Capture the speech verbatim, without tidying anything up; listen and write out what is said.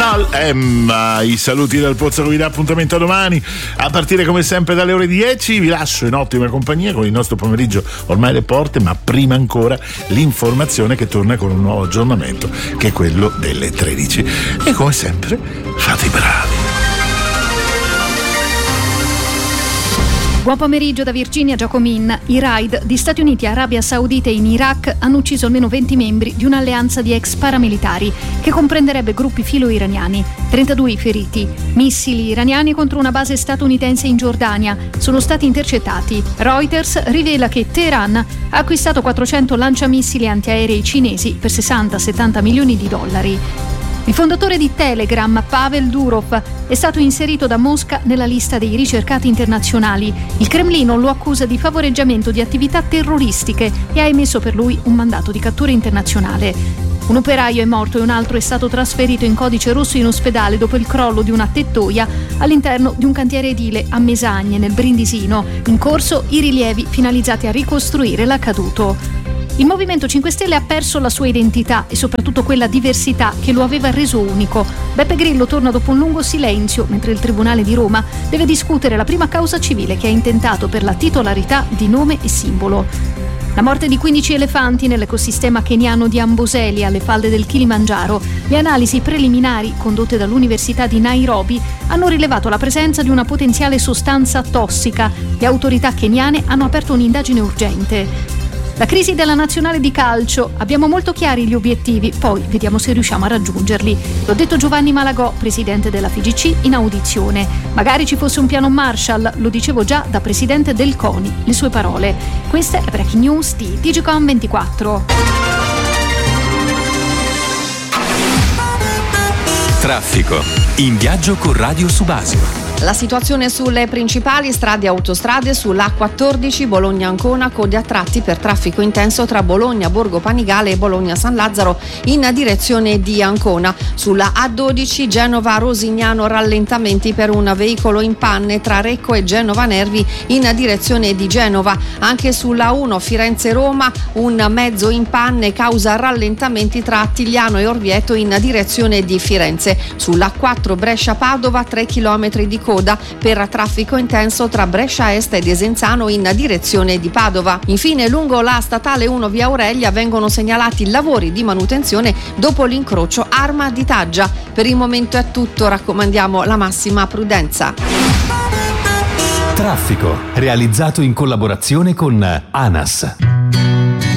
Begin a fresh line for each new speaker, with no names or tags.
Salem. I saluti dal Pozzo vi dà appuntamento a domani a partire come sempre dalle ore dieci. Vi lascio in ottima compagnia con il nostro pomeriggio ormai alle porte, ma prima ancora l'informazione che torna con un nuovo aggiornamento che è quello delle tredici. E come sempre fate i bravi.
Buon pomeriggio da Virginia Giacomin. I raid di Stati Uniti, Arabia Saudita e in Iraq hanno ucciso almeno venti membri di un'alleanza di ex paramilitari che comprenderebbe gruppi filo-iraniani. trentadue i feriti. Missili iraniani contro una base statunitense in Giordania sono stati intercettati. Reuters rivela che Teheran ha acquistato quattrocento lanciamissili antiaerei cinesi per sessanta settanta milioni di dollari. Il fondatore di Telegram, Pavel Durov, è stato inserito da Mosca nella lista dei ricercati internazionali. Il Cremlino lo accusa di favoreggiamento di attività terroristiche e ha emesso per lui un mandato di cattura internazionale. Un operaio è morto e un altro è stato trasferito in codice rosso in ospedale dopo il crollo di una tettoia all'interno di un cantiere edile a Mesagne, nel Brindisino. In corso i rilievi finalizzati a ricostruire l'accaduto. Il Movimento cinque Stelle ha perso la sua identità e soprattutto quella diversità che lo aveva reso unico. Beppe Grillo torna dopo un lungo silenzio, mentre il Tribunale di Roma deve discutere la prima causa civile che ha intentato per la titolarità di nome e simbolo. La morte di quindici elefanti nell'ecosistema keniano di Amboseli, alle falde del Kilimangiaro. Le analisi preliminari condotte dall'Università di Nairobi hanno rilevato la presenza di una potenziale sostanza tossica. Le autorità keniane hanno aperto un'indagine urgente. La crisi della nazionale di calcio. Abbiamo molto chiari gli obiettivi, poi vediamo se riusciamo a raggiungerli. L'ho detto Giovanni Malagò, presidente della F I G C, in audizione. Magari ci fosse un piano Marshall, lo dicevo già da presidente del CONI. Le sue parole. Questa è Breaking News di Digicom ventiquattro.
Traffico. In viaggio con Radio Subasio.
La situazione sulle principali strade e autostrade: sulla A quattordici Bologna-Ancona, code a tratti per traffico intenso tra Bologna Borgo Panigale e Bologna San Lazzaro in direzione di Ancona. Sulla A dodici Genova-Rosignano, rallentamenti per un veicolo in panne tra Recco e Genova Nervi in direzione di Genova. Anche sulla uno Firenze-Roma un mezzo in panne causa rallentamenti tra Attigliano e Orvieto in direzione di Firenze. Sulla A quattro Brescia-Padova tre chilometri di coda per traffico intenso tra Brescia Est e Desenzano in direzione di Padova. Infine, lungo la statale uno via Aurelia vengono segnalati lavori di manutenzione dopo l'incrocio Arma di Taggia. Per il momento è tutto, raccomandiamo la massima prudenza.
Traffico, realizzato in collaborazione con ANAS.